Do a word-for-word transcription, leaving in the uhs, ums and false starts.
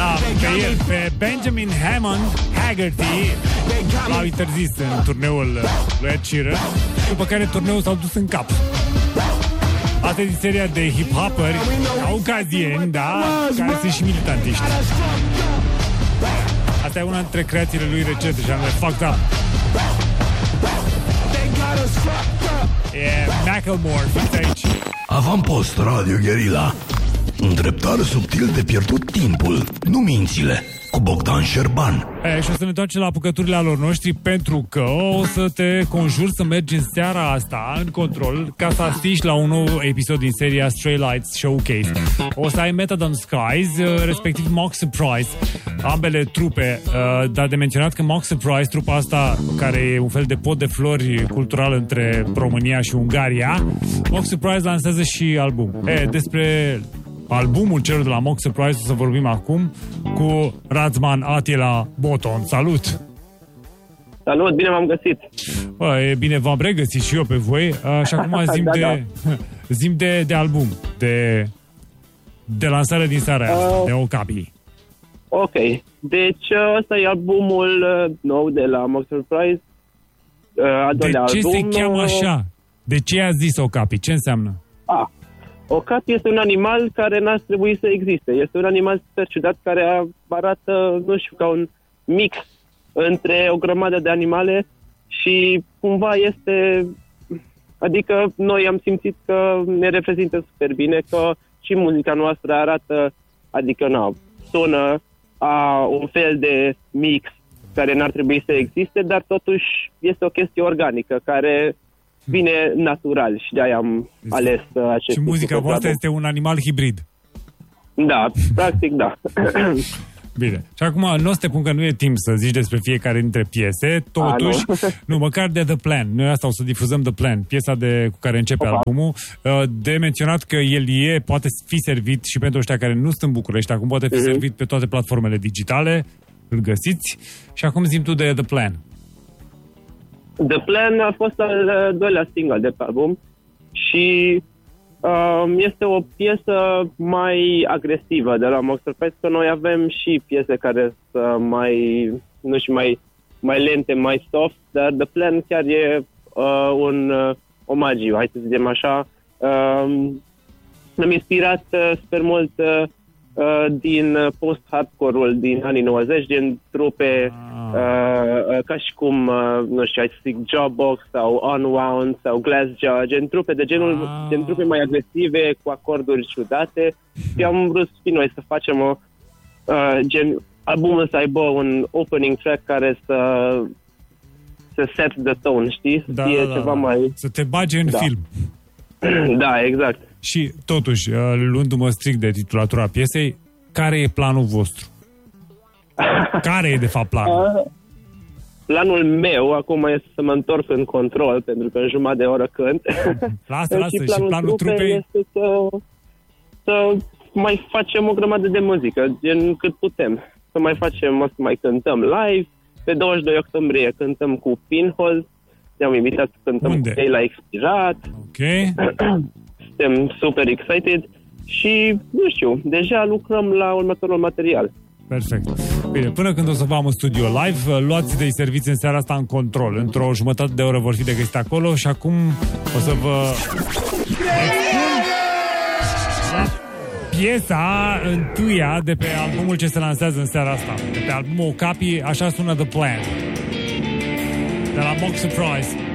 Da, pe el, pe Benjamin Hammond Haggerty l-au interzis în turneul lui Ed Sheeran, după care turneul s-au dus în cap. Asta e din seria de hip-hoperi caucazieni, da, care sunt și militantiști. Asta e una dintre creațiile lui recente, și anume Fucked Up. E Macklemore, fiți aici. Avampost Radio Guerilla. Îndreptare subtil de pierdut timpul, nu mințile, cu Bogdan Șerban. E, și o să ne întoarcem la apucăturile alor noștri, pentru că o să te conjur să mergi în seara asta în Control ca să asisti la un nou episod din seria Stray Lights Showcase. O să ai Method on Skies, respectiv Mock Surprise, ambele trupe, dar de menționat că Mock Surprise, trupa asta care e un fel de pod de flori cultural între România și Ungaria, Mock Surprise lansează și album. E, despre albumul celor de la Mock Surprise o să vorbim acum cu Razman Atila Boton. Salut! Salut, bine v-am găsit! Bă, e bine, v-am regăsit și eu pe voi. Și acum zim, da, de, da. zim de, de album, de, de lansare din seara uh, de Okapi. Ok, deci ăsta e albumul nou de la Mock Surprise. Uh, de ce album, se cheamă așa? De ce a zis Okapi? Ce înseamnă? Ah, Okapi este un animal care n-ar trebui să existe. Este un animal super ciudat care arată, nu știu, ca un mix între o grămadă de animale și cumva este... Adică noi am simțit că ne reprezintă super bine, că și muzica noastră arată, adică na, sună a un fel de mix care n-ar trebui să existe, dar totuși este o chestie organică care vine natural și de-aia am ales acest. Și muzica voastră este un animal hibrid. Da, practic da. Bine. Și acum nu o să te pun că nu e timp să zici despre fiecare dintre piese, totuși, A, nu. nu, măcar de The Plan. Noi asta o să difuzăm The Plan, piesa de, cu care începe Opa. albumul. De menționat că el e, poate fi servit și pentru ăștia care nu sunt în București, acum poate fi mm-hmm. servit pe toate platformele digitale, îl găsiți. Și acum zi tu de The Plan. The Plan a fost al doilea single de pe album și um, este o piesă mai agresivă de la Mock Surprise, că noi avem și piese care sunt mai, nu știu, mai, mai lente, mai soft, dar The Plan chiar e uh, un uh, omagiu, hai să zicem așa. Um, am inspirat, uh, sper mult, uh, din post-hardcore-ul din anii nouăzeci, din trupe ah. uh, ca și cum, uh, nu știu, hai să zic Jawbox sau Unwound sau Glassjaw, gen trupe de genul, ah. gen trupe mai agresive, cu acorduri ciudate. Și am vrut și noi să facem o uh, gen albumul să aibă un opening track care să să set the tone, știi? Să da, fie da, ceva da. mai... Să te bage în da. film. Da, exact. Și totuși, luându-mă strict de titulatura piesei, care e planul vostru? Care e de fapt planul? Planul meu acum este să mă întorc în Control, pentru că în jumătate de oră cânt. Lasă, lasă, și planul, și planul trupei este să, să mai facem o grămadă de muzică, gen cât putem. Să mai facem, să mai cântăm live. Pe douăzeci și doi octombrie cântăm cu Pinhole. Ne-am invitat să cântăm Unde? cu ei la Expirat. Ok. Suntem super excited și, nu știu, deja lucrăm la următorul material. Perfect. Bine, până când o să vă am în studio live, luați-te-i serviți în seara asta în Control. Într-o jumătate de oră vor fi de găsit acolo și acum o să vă expun piesa întâia de pe albumul ce se lansează în seara asta. De pe albumul Okapi, așa sună The Plan. De la Mock Surprise.